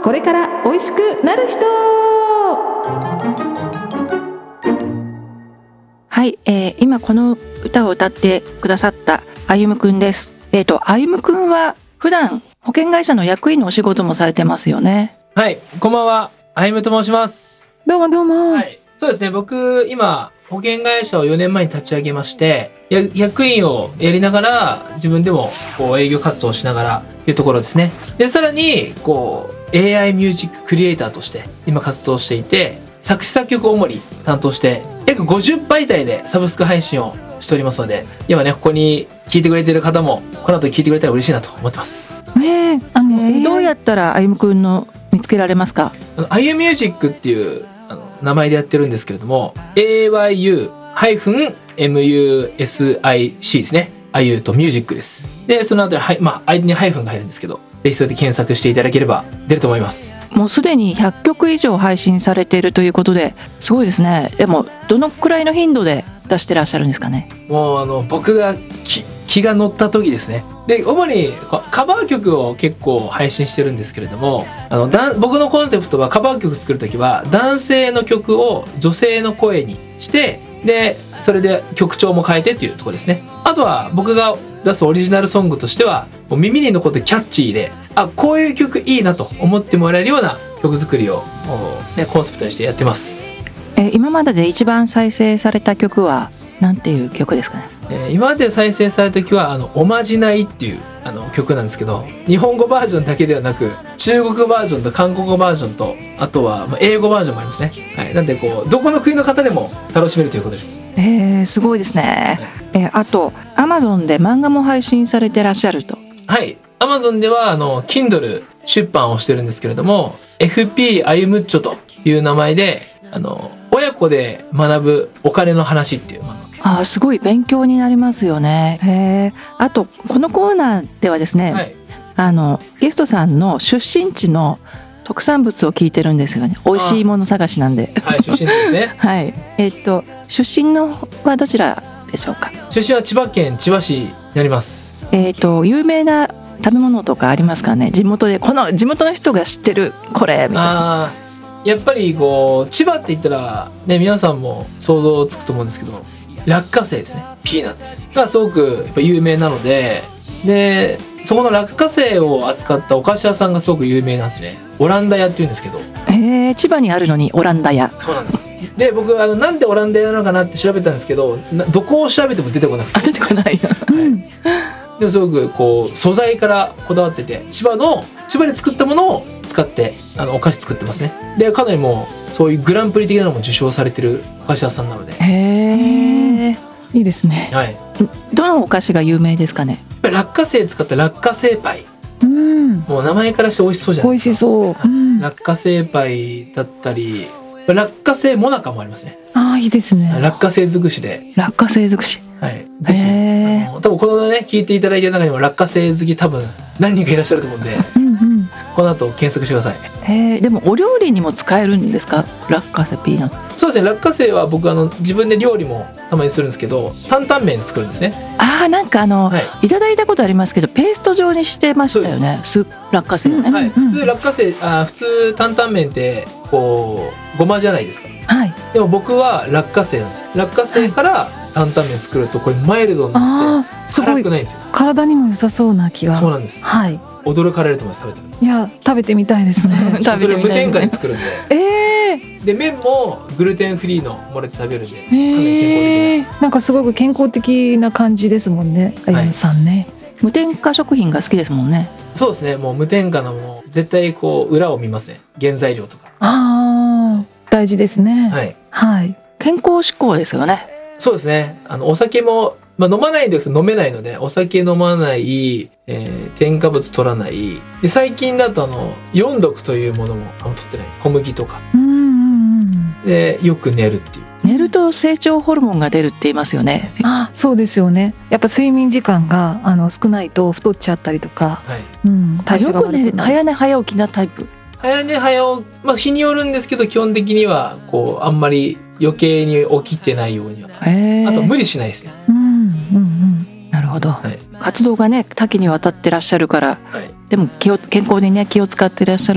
これから美味しくなる人。 はい、今この歌を歌ってくださったあゆむくんです。あゆむくんは普段保険会社の役員のお仕事もされてますよね。 はい、こんばんは。あゆむと申します。 どうもどうも。 はい、そうですね。僕今保険会社を4年前に立ち上げまして、役員をやりながら自分でもこう営業活動をしながらいうところですね。で、さらにこう AI ミュージッククリエイターとして今活動していて、作詞作曲を主に担当して約50媒体でサブスク配信をしておりますので、今ねここに聞いてくれている方もこの後聞いてくれたら嬉しいなと思ってます。 ねえ、どうやったらあゆむくんの見つけられますか？ あゆミュージックっていう名前でやってるんですけれども、 AYU-MUSIC ですね。あゆとミュージックです。でその後に間にハイフンが入るんですけど、ぜひそれで検索していただければ出ると思います。 もうすでに100曲以上配信されているということですごいですね。でもどのくらいの頻度で出してらっしゃるんですかね？ もう僕が気が乗った時ですね。で主にカバー曲を結構配信してるんですけれども、僕のコンセプトはカバー曲作る時は男性の曲を女性の声にして、でそれで曲調も変えてっていうところですね。あとは僕が出すオリジナルソングとしてはもう耳に残ってキャッチーで、こういう曲いいなと思ってもらえるような曲作りをコンセプトにしてやってます。 今までで一番再生された曲は何ていう曲ですかね？ 今まで再生された曲はおまじないっていう曲なんですけど、日本語バージョンだけではなく中国バージョンと韓国語バージョンと、あとは英語バージョンもありますね。はい、なんでこうどこの国の方でも楽しめるということです。 すごいですね。あと Amazon で漫画も配信されてらっしゃると。 はい、Amazon ではKindle 出版をしてるんですけれども、 FP あゆむっちょという名前で親子で学ぶお金の話っていう漫画。 すごい勉強になりますよね。あとこのコーナーではですね、はい、ゲストさんの出身地の特産物を聞いてるんですよね。美味しいもの探しなんで。 はい、出身地ですね。 はい。出身のはどちらでしょうか？ 出身は千葉県千葉市になります。 有名な食べ物とかありますかね？地元の人が知ってるこれみたいな。 やっぱりこう千葉って言ったらね、皆さんも想像つくと思うんですけど、落花生ですね。ピーナッツがすごくやっぱ有名なので、そこの落花生を扱ったお菓子屋さんがすごく有名なんですね。オランダ屋っていうんですけど。 千葉にあるのにオランダ屋。 そうなんです。で僕なんでオランダ屋なのかなって調べたんですけど、どこを調べても出てこなくて。 出てこない。はい、 でもすごくこう素材からこだわってて、千葉で作ったものを使ってお菓子作ってますね。でかなりもうそういうグランプリ的なのも受賞されてるお菓子屋さんなので。 いいですね。 はい。 どのお菓子が有名ですかね？ 落花生使った落花生パイ。もう名前からして美味しそうじゃないですか。 美味しそう。 落花生パイだったり、落花生もなかもありますね。 いいですね。 落花生尽くしで。 落花生尽くし。 はい。ぜひ多分このね聞いていただいてる中にも落花生好き多分何人かいらっしゃると思うんで、この後検索してください。 でもお料理にも使えるんですか？落花生ピーナッツ。 そうですね。落花生は僕自分で料理もたまにするんですけど、担々麺作るんですね。 なんかいただいたことありますけど、ペースト状にしてましたよね。落花生ね。 はい。普通担々麺ってこうごまじゃないですか。 はい。 でも僕は落花生なんですよ。落花生から担々麺作るとこれマイルドになって辛くないんですよ。 体にも良さそうな気が。 そうなんです。 はい。 驚かれると思います。食べたら。 いや食べてみたいですね。 それ無添加に作るんで。で麺もグルテンフリーのもれて食べるんで、かなり健康的な。 なんかすごく健康的な感じですもんね。あゆむさんね。 無添加食品が好きですもんね。 そうですね。もう無添加のもの絶対こう裏を見ますね。原材料とか。 大事ですね。 はい。 はい。 健康志向ですよね。 そうですね。お酒も飲まないんですけど飲めないので、お酒飲まない、添加物取らない。で最近だと4毒というものも取ってない。小麦とか。でよく寝るっていう。 寝ると成長ホルモンが出るって言いますよね。 そうですよね。やっぱ睡眠時間が少ないと太っちゃったりとか、 代謝が悪くなる。よくね、早寝早起きなタイプ。 早寝早起き、日によるんですけど基本的にはこうあんまり余計に起きてないようには。あと無理しないですね。 なるほど。活動がね多岐にわたってらっしゃるから、でも健康にね気を使ってらっしゃる